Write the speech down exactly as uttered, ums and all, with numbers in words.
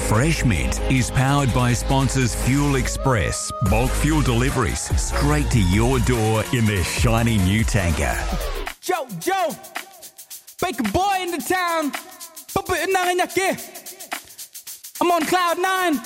Fresh Mint is powered by sponsors Fuel Express, bulk fuel deliveries straight to your door in their shiny new tanker. Joe, Joe, Baker boy in the town. I'm on cloud nine.